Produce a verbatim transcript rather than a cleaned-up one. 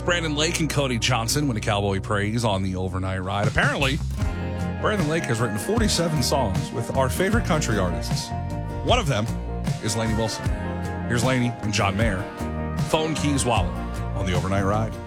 Brandon Lake and Cody Johnson win a Cowboy Praise on the overnight ride. Apparently, Brandon Lake has written forty-seven songs with our favorite country artists. One of them is Lainey Wilson. Here's Lainey and John Mayer. Phone Keys Wallet on the overnight ride.